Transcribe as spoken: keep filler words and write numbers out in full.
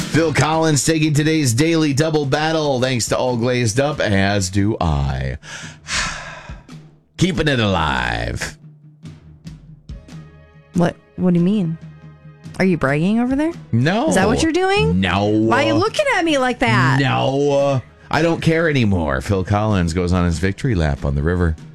Phil Collins taking today's daily double battle. Thanks to All Glazed Up, as do I. Keeping it alive. What? What do you mean? Are you bragging over there? No. Is that what you're doing? No. Why are you looking at me like that? No. I don't care anymore. Phil Collins goes on his victory lap on the river.